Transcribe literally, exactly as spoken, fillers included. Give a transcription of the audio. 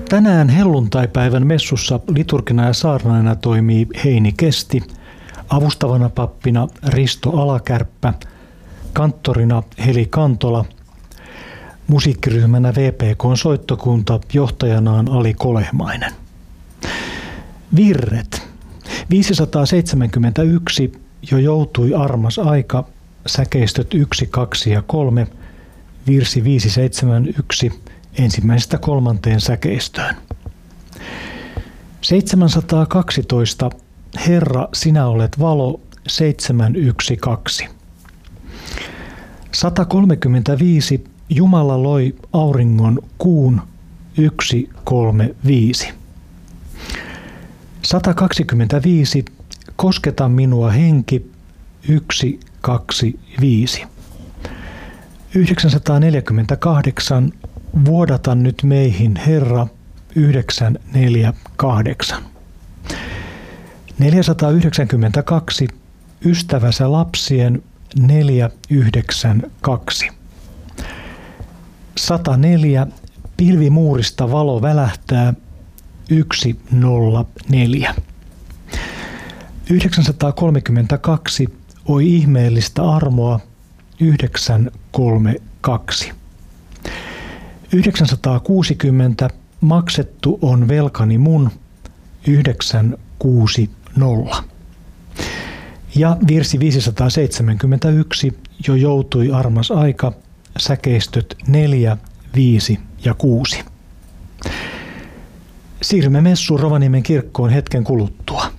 Tänään helluntaipäivän messussa liturgina ja saarnaajana toimii Heini Kesti, avustavana pappina Risto Alakärppä, kanttorina Heli Kantola, musiikkiryhmänä V P K:n soittokunta, johtajanaan Ali Kolehmainen. Virret. viisisataaseitsemänkymmentäyksi jo joutui armas aika, säkeistöt yksi, kaksi ja kolme, virsi viisi seitsemän yksi, ensimmäisestä kolmanteen säkeistöön. seitsemänsataakaksitoista Herra, sinä olet valo, seitsemän yksi kaksi. sata kolmekymmentäviisi Jumala loi auringon kuun, yksi kolme viisi. sata kaksikymmentäviisi Kosketa minua henki, yksi kaksi viisi. yhdeksänsataaneljäkymmentäkahdeksan Vuodata nyt meihin Herra, yhdeksän neljä kahdeksan. neljäsataayhdeksänkymmentäkaksi Ystävänsä lapsien, neljä yhdeksän kaksi. sata neljä Pilvimuurista valo välähtää, yksi nolla neljä. yhdeksänsataakolmekymmentäkaksi Oi ihmeellistä armoa, yhdeksän kolme kaksi. yhdeksänsataakuusikymmentä Maksettu on velkani mun, yhdeksän kuusi nolla. Ja virsi viisisataaseitsemänkymmentäyksi Jo joutui armas aika, säkeistöt neljä, viisi ja kuusi. Siirrymme messuun Rovaniemen kirkkoon hetken kuluttua.